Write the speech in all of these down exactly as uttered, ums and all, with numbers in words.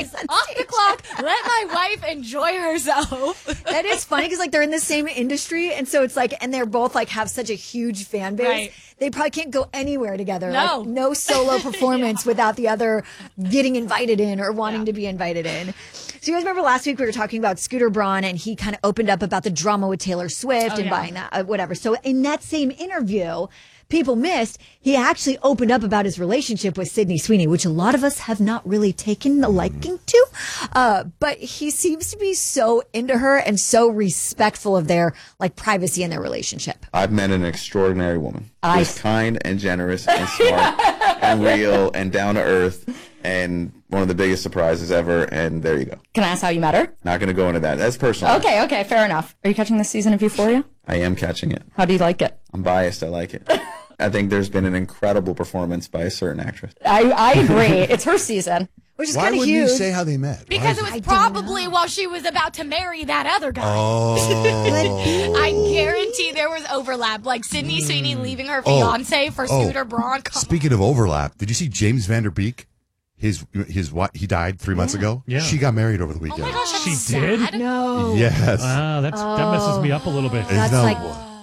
Okay, off the clock. Let my wife enjoy herself. That is funny because like they're in the same industry, and so it's like, and they're both like have such a huge fan base. Right. They probably can't go anywhere together. No. Like, no solo performance yeah. without the other getting invited in or wanting yeah. to be invited in. So you guys remember last week we were talking about Scooter Braun, and he kind of opened up about the drama with Taylor Swift oh, and yeah. buying that, uh, whatever. So in that same interview, people missed, he actually opened up about his relationship with Sydney Sweeney, which a lot of us have not really taken a liking to. Uh, but he seems to be so into her and so respectful of their like privacy in their relationship. I've met an extraordinary woman. I... She's kind and generous and smart and real and down to earth and one of the biggest surprises ever. And there you go. Can I ask how you met her? Not going to go into that. That's personal. Okay, okay, fair enough. Are you catching this season of Euphoria? I am catching it. How do you like it? I'm biased. I like it. I think there's been an incredible performance by a certain actress. I, I agree. It's her season. Which is Why kind of wouldn't huge. you say how they met? Because it was probably while she was about to marry that other guy. Oh. I guarantee there was overlap. Like Sydney mm. Sweeney leaving her fiance oh. for oh. Scooter Braun. Come Speaking on. of overlap, did you see James Van Der Beek? His his what? He died three months yeah. ago. Yeah. She got married over the weekend. Oh my gosh, that's she sad. did? No. Yes. Wow, that's oh. that messes me up a little bit. That's that, like,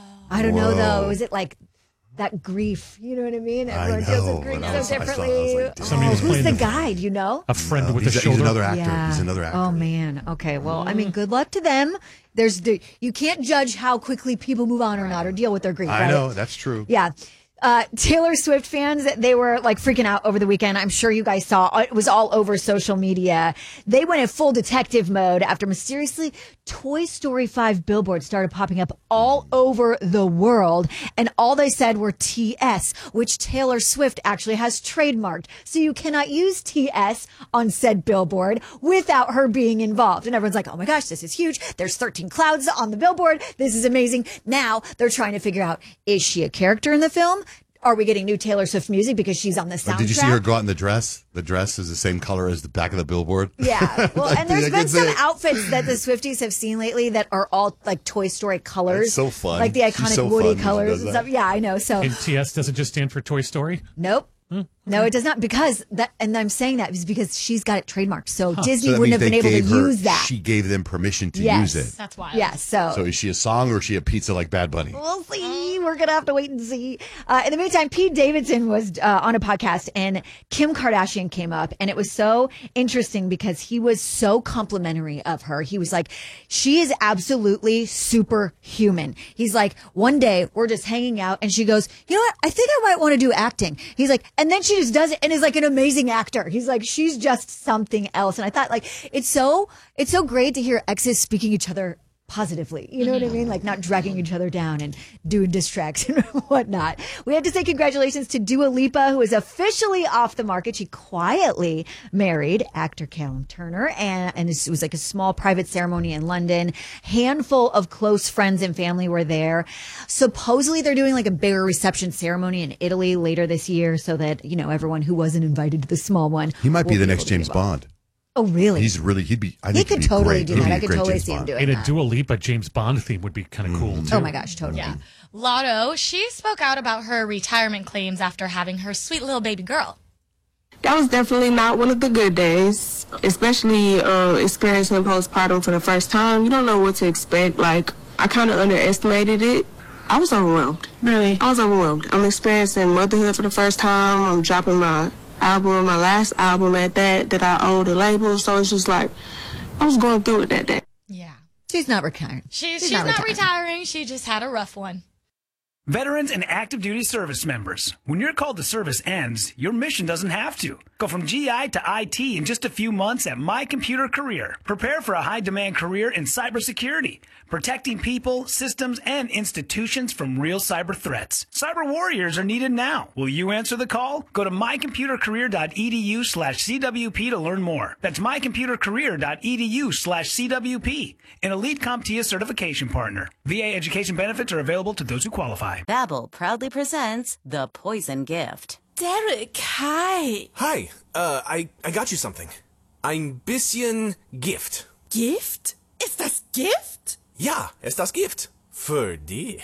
I don't whoa. know though. Is it like that grief? You know what I mean? Everyone I deals know, with grief I was- so I saw- I was differently. like, damn. Somebody oh, was who's playing the the- guy? Do you know? A friend No, with he's, a a- shoulder. he's another actor. Yeah. He's another actor. Oh man. Okay. Well, I mean, good luck to them. There's the you can't judge how quickly people move on or not or deal with their grief. I right? know, that's true. Yeah. Uh, Taylor Swift fans, they were like freaking out over the weekend. I'm sure you guys saw it was all over social media. They went in full detective mode after mysteriously Toy Story five billboards started popping up all over the world. And all they said were T S, which Taylor Swift actually has trademarked. So you cannot use T S on said billboard without her being involved. And everyone's like, oh my gosh, this is huge. There's thirteen clouds on the billboard. This is amazing. Now they're trying to figure out, is she a character in the film? Are we getting new Taylor Swift music because she's on the soundtrack? But did you see her go out in the dress? The dress is the same color as the back of the billboard. Yeah. Well, and there's I been can some say- outfits that the Swifties have seen lately that are all like Toy Story colors. That's so fun. Like the She's iconic so Woody fun when she colors does and that. stuff. Yeah, I know. So, And T S doesn't just stand for Toy Story? nope. No, it does not, because that, and I'm saying that is because she's got it trademarked. So Disney So that wouldn't have means been they able to gave her- use that. She gave them permission to Yes. use it. That's wild. Yes. So, So is she a song or is she a pizza like Bad Bunny? we'll see. We're going to have to wait and see. Uh, in the meantime, Pete Davidson was uh, on a podcast and Kim Kardashian came up, and it was so interesting because he was so complimentary of her. He was like, she is absolutely superhuman. He's like, one day we're just hanging out and she goes, you know what? I think I might want to do acting. He's like, and then she just does it and is like an amazing actor. He's like, she's just something else. And I thought like, it's so, it's so great to hear exes speaking each other positively. You know what I mean? Like not dragging each other down and doing diss tracks and whatnot. We have to say congratulations to Dua Lipa, who is officially off the market. She quietly married actor Callum Turner, and, and it was like a small private ceremony in London. Handful of close friends and family were there. Supposedly they're doing like a bigger reception ceremony in Italy later this year so that, you know, everyone who wasn't invited to the small one. He might be will the able next to be James involved. Bond. Oh, really? He's really, he'd be, I He think could he'd be totally great. do He'd that. be I a could great totally James see him Bond. doing And a that. Dua Lipa James Bond theme would be kind of cool, too. Oh my gosh, totally. Yeah. Lotto, she spoke out about her retirement claims after having her sweet little baby girl. That was definitely not one of the good days, especially uh, experiencing postpartum for the first time. You don't know what to expect. Like, I kind of underestimated it. I was overwhelmed. Really? I was overwhelmed. I'm experiencing motherhood for the first time. I'm dropping my album, my last album at that, that I owe the label. So it's just like, I was going through it that day. Yeah. She's not retiring. She's, She's she's not not, retiring. retiring. She just had a rough one. Veterans and active duty service members, when your call to service ends, your mission doesn't have to. Go from G I to I T in just a few months at My Computer Career. Prepare for a high-demand career in cybersecurity, protecting people, systems, and institutions from real cyber threats. Cyber warriors are needed now. Will you answer the call? Go to mycomputercareer.edu slash CWP to learn more. That's mycomputercareer.edu slash CWP. An elite CompTIA certification partner. V A education benefits are available to those who qualify. Babbel proudly presents The Poison Gift. Derek, hi. Hi, uh, I, I got you something. Ein bisschen Gift. Gift? Ist das Gift? Ja, ist das Gift. Für dich.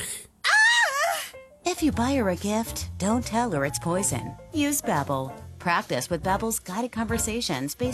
Ah! If you buy her a gift, don't tell her it's poison. Use Babbel. Practice with Babbel's guided conversations based